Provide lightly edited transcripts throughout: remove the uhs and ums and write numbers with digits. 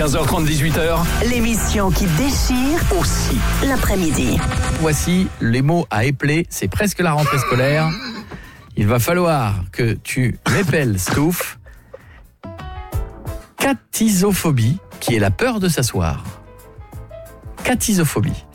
15h30, 18h. L'émission qui déchire Aussi. l'après-midi. Voici les mots à épeler, c'est presque la rentrée scolaire. Il va falloir que tu m'épelles, Stouff. Catisophobie, qui est la peur de s'asseoir. Catisophobie.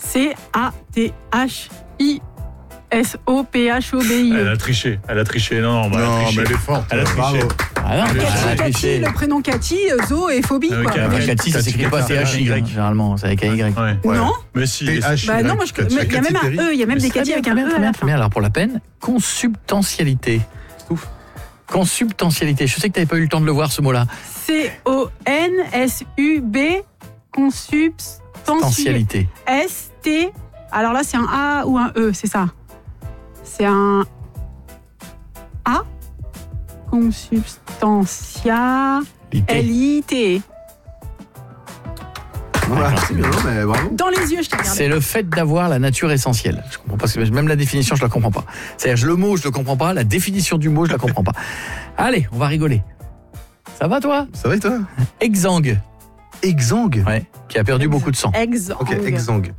CATHISOPHOBI. Elle a triché. Non, elle a triché. mais elle est forte. Elle a triché. Ah non, Cathy, le prénom Cathy, Zo et phobie, Ah oui, quoi. carrément. Cathy, ça s'écrit pas CHY, généralement, c'est avec AY. Ouais. Non. Mais si. Bah non, moi je connais. Il y a même un E, il y a même des Cathy avec un E à la fin. Bien, alors pour la peine, consubstantialité. Consubstantialité. Je sais que tu n'avais pas eu le temps de le voir, ce mot-là. CONSUB, consubstantialité. ST. Alors là, c'est un A ou un E, c'est ça? C'est un A. Consubstantialité. Voilà, c'est bien, mais bravo. Dans les yeux, je t'ai regardé. C'est le fait d'avoir la nature essentielle. Je comprends pas, parce que même la définition, je la comprends pas. C'est-à-dire, le mot, je le comprends pas, la définition du mot, je la comprends pas. Allez, on va rigoler. Ça va, toi? Ça va et toi? Exsangue. Exsangue. Ouais, qui a perdu beaucoup de sang. Exsangue. Ok, exsangue.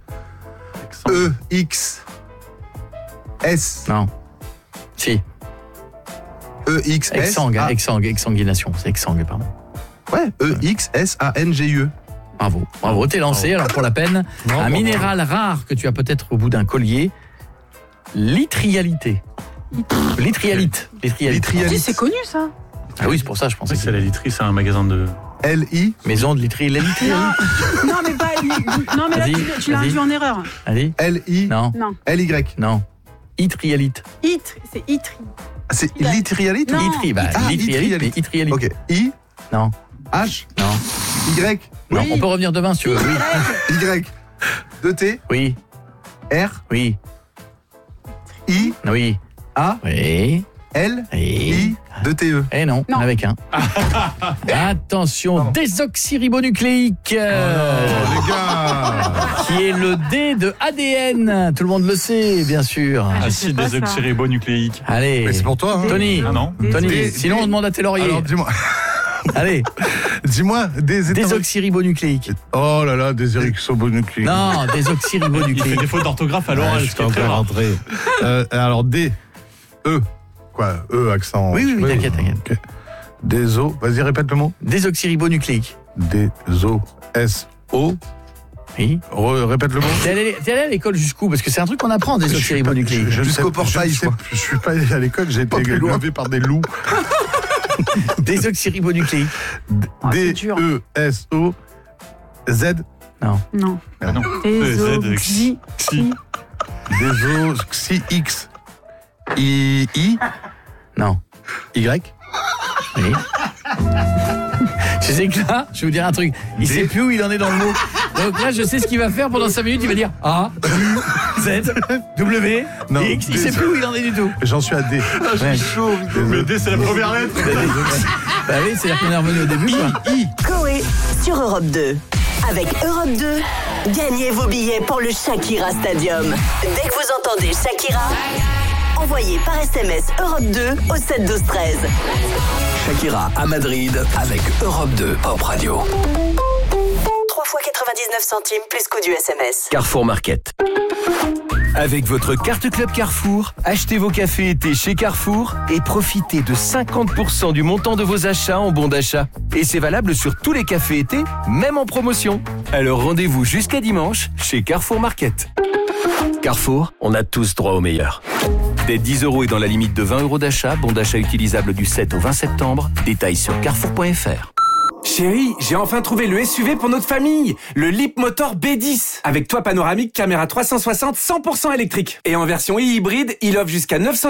E-X. S. Non. Si. E-X. Exsangue, exsanguination. C'est exsangue, pardon. Ouais, E-X-S-A-N-G-U-E. Bravo, t'es lancé. Alors pour la peine, un minéral rare que tu as peut-être au bout d'un collier, litrialité. Litrialite. C'est connu, ça. Ah oui, c'est pour ça, je pensais. C'est la literie, c'est un magasin de. L-I. Maison de litrialite. Non, mais pas. Non, mais là, Vas-y, tu l'as vas-y. induit en erreur. Allez. L-I. Non. Non. L-Y. Non. Itrialite. C'est Itri. Ah, c'est litrialite ou Non. Itri, bah, Ah, litrialite, mais itrialite. Ok. I. Non. H. Non. Y. Non, on peut revenir demain si tu veux. Oui. Y. 2T. Oui. R. Oui. I. Oui. A. Oui. L. Oui. I. 2TE. Eh non, Non. avec un. Attention, désoxyribonucléique. Les gars. Qui est le D de ADN. Tout le monde le sait, bien sûr. je sais Acide pas ça. désoxyribonucléique. Allez. Mais c'est pour toi, hein. Tony. Ah non. Tony, Des- sinon on demande à tes lauriers. Alors dis-moi. Allez, Dis-moi des états. désoxyribonucléique. Oh là là, des érythrobonucléiques. Non, Il fait désoxyribonucléique. des fautes d'orthographe à l'oral, ce qui est très rare. Alors D. E. Quoi? E accent. Oui, t'inquiète. Ok. Déso. Vas-y, répète le mot. Désoxyribonucléique. Déso. S-O. Oui. Répète le mot. T'es allé à l'école jusqu'où? Parce que c'est un truc qu'on apprend, désoxyribonucléique. Jusqu'au portail. Je suis pas allé à l'école, j'ai été plus loin. élevé par des loups. Désoxyribonucléique. c'est dur. D-E-S-O. Z. Non. Ah non. Désoxy. Si. Déso. X. I. Non. Y. Oui. Je sais que là, je vais vous dire un truc. Il sait plus où il en est dans le mot. Donc là, je sais ce qu'il va faire pendant 5 minutes. Il va dire A, U, Z, W, Non, X. Il sait plus où il en est du tout. J'en suis à D. Ouais. chaud. Mais D, c'est la première lettre. Bah oui, c'est-à-dire qu'on est revenu au début. Quoi. Coé sur Europe 2. Avec Europe 2, gagnez vos billets pour le Shakira Stadium. Dès que vous entendez Shakira, envoyez par SMS Europe 2 au 7 12 13. Shakira à Madrid avec Europe 2 Pop Radio. 3 fois 99 centimes plus coût du SMS. Carrefour Market. Avec votre carte Club Carrefour, achetez vos cafés été chez Carrefour et profitez de 50% du montant de vos achats en bons d'achat. Et c'est valable sur tous les cafés été, même en promotion. Alors rendez-vous jusqu'à dimanche chez Carrefour Market. Carrefour, on a tous droit au meilleur. Dès 10 € et dans la limite de 20 € d'achat, bon d'achat utilisable du 7 au 20 septembre. Détails sur carrefour.fr. Chérie, j'ai enfin trouvé le SUV pour notre famille, le Leapmotor B10. Avec toit panoramique, caméra 360, 100% électrique. Et en version hybride, il offre jusqu'à 900